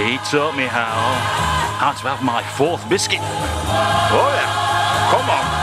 He taught me how to have my fourth biscuit. Oh yeah, come on.